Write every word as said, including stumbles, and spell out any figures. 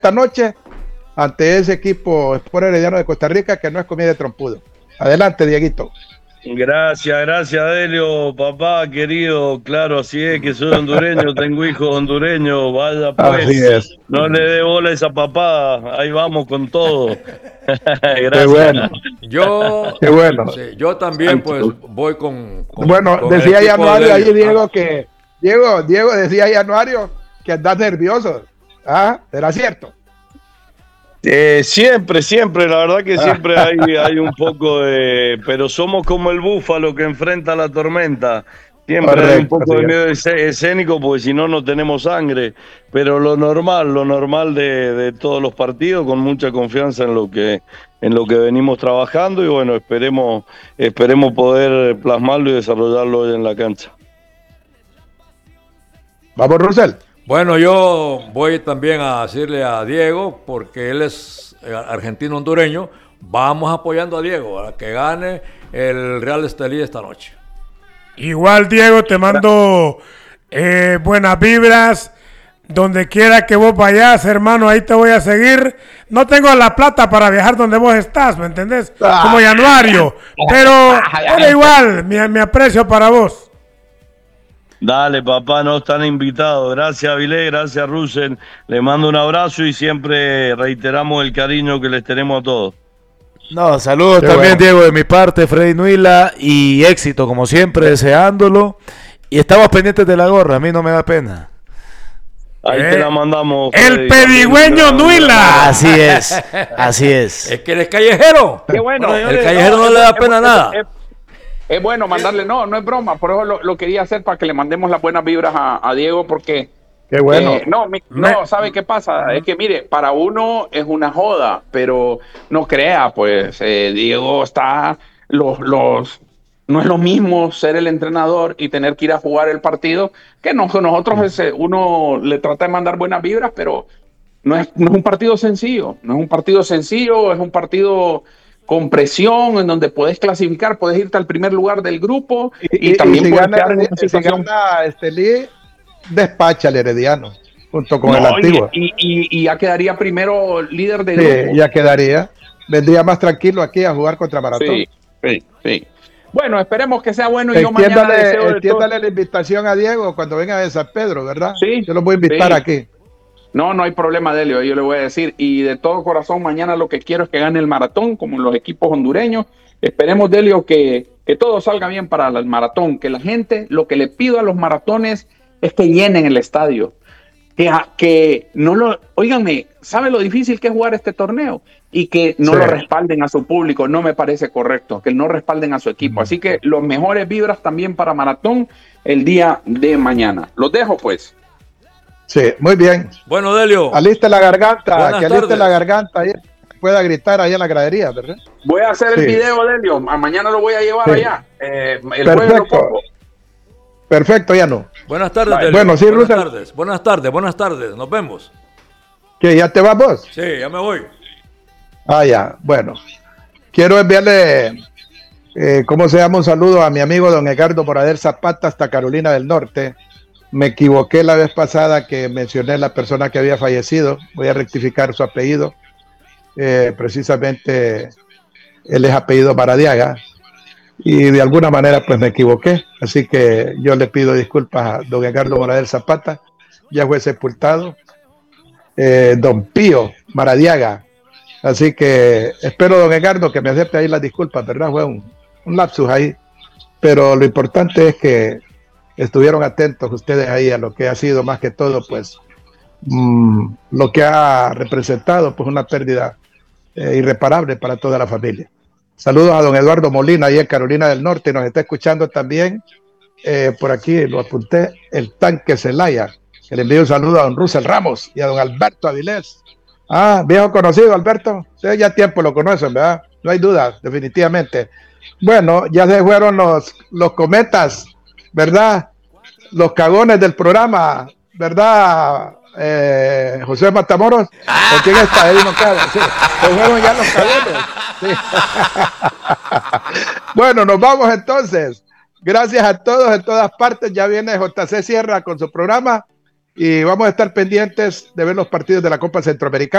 esta noche ante ese equipo Sport Herediano de Costa Rica que no es comida de trompudo. Adelante, Dieguito. Gracias, gracias, Delio, papá querido. Claro, así es que soy hondureño, tengo hijos hondureños. Vaya pues, así es. No le dé bola a esa papá. Ahí vamos con todo. Gracias. Qué bueno. Yo, Qué bueno. Sí, yo también, pues, voy con. con bueno, con decía Januario de ahí, Diego, ah. que. Diego, Diego decía Januario que andas nervioso. ¿Ah? ¿Será cierto? Eh, siempre, siempre, la verdad que siempre hay, hay un poco de... Pero somos como el búfalo que enfrenta la tormenta. Siempre Correcto, hay un poco de miedo escénico porque si no, no tenemos sangre. Pero lo normal, lo normal de, de todos los partidos, con mucha confianza en lo que en lo que venimos trabajando y bueno, esperemos, esperemos poder plasmarlo y desarrollarlo hoy en la cancha. Vamos, Rosel. Bueno, yo voy también a decirle a Diego, porque él es argentino hondureño, vamos apoyando a Diego a que gane el Real Estelí esta noche. Igual, Diego, te mando eh, buenas vibras, donde quiera que vos vayas, hermano, ahí te voy a seguir. No tengo la plata para viajar donde vos estás, ¿me entendés? Como Januario, pero, pero igual, mi, mi aprecio para vos. Dale, papá, no están invitados. Gracias, Avilés, gracias, Russell. Le mando un abrazo y siempre reiteramos el cariño que les tenemos a todos. No, saludos Qué también, bueno. Diego, de mi parte, Freddy Nuila, y éxito, como siempre, deseándolo. Y estamos pendientes de la gorra, a mí no me da pena. Ahí eh, te la mandamos. El pedigüeño Nuila. Así es, así es. Es que eres callejero. Qué bueno. bueno el callejero no, no le da pena es, nada. Es, es bueno mandarle, no, no es broma, por eso lo, lo quería hacer para que le mandemos las buenas vibras a, a Diego, porque... Qué bueno. Eh, no, mi, no, ¿sabe qué pasa? Es que mire, para uno es una joda, pero no crea, pues eh, Diego está, los, los, no es lo mismo ser el entrenador y tener que ir a jugar el partido, que no, nosotros ese, uno le trata de mandar buenas vibras, pero no es, no es un partido sencillo, no es un partido sencillo, es un partido con presión, en donde puedes clasificar, puedes irte al primer lugar del grupo y, y, y también y si puedes gana, quedar en una si situación... gana Estelí, despacha al Herediano, junto con no, el antiguo. Y, y, y ya quedaría primero líder de sí, grupo. ya quedaría. Vendría más tranquilo aquí a jugar contra Maratón. Sí, sí, sí. Bueno, esperemos que sea bueno y extiéndale, yo mañana deseo de extiéndale todo. la invitación a Diego cuando venga de San Pedro, ¿verdad? Sí. Yo lo voy a invitar sí. aquí. No, no hay problema, Delio, yo le voy a decir. Y de todo corazón, mañana lo que quiero es que gane el maratón, como los equipos hondureños. Esperemos, Delio, que, que todo salga bien para el maratón. Que la gente, lo que le pido a los maratones es que llenen el estadio. Que, que no lo... Óiganme, ¿sabe lo difícil que es jugar este torneo? Y que no sí. lo respalden a su público. No me parece correcto. Que no respalden a su equipo. Así que los mejores vibras también para maratón el día de mañana. Los dejo, pues. Sí, muy bien. Bueno, Delio. Aliste la garganta, Buenas que aliste tardes. la garganta ahí, pueda gritar ahí en la gradería, ¿verdad? Voy a hacer sí. el video, Delio. Mañana lo voy a llevar sí. allá. Eh, el Perfecto. Perfecto, ya no. Buenas tardes, Delio. Bueno, sí, buenas Russell. tardes. Buenas tardes, buenas tardes. Nos vemos. ¿Qué, ya te vas vos? Sí, ya me voy. Ah, ya. Bueno. Quiero enviarle, eh, ¿cómo se llama? Un saludo a mi amigo don Edgardo Morader Zapata hasta Carolina del Norte. Me equivoqué la vez pasada que mencioné la persona que había fallecido. Voy a rectificar su apellido. Eh, precisamente él es apellido Maradiaga. Y de alguna manera pues me equivoqué. Así que yo le pido disculpas a don Edgardo Morader Zapata. Ya fue sepultado. Eh, don Pío Maradiaga. Así que espero, don Edgardo, que me acepte ahí las disculpas, ¿verdad? Fue un, un lapsus ahí. Pero lo importante es que estuvieron atentos ustedes ahí a lo que ha sido más que todo, pues, mmm, lo que ha representado, pues, una pérdida eh, irreparable para toda la familia. Saludos a don Eduardo Molina, ahí en Carolina del Norte, nos está escuchando también, eh, por aquí lo apunté, el Tanque Celaya, que le envío un saludo a don Russell Ramos y a don Alberto Avilés. Ah, viejo conocido, Alberto, ustedes ya tiempo lo conocen, ¿verdad? No hay duda, definitivamente. Bueno, ya se fueron los, los cometas, ¿verdad? Los cagones del programa, ¿verdad? Eh, José Matamoros, ¿o quién está? Ahí no cabe, sí. Se fueron ya los cagones. Sí. Bueno, nos vamos entonces. Gracias a todos en todas partes. Ya viene J C Sierra con su programa y vamos a estar pendientes de ver los partidos de la Copa Centroamericana.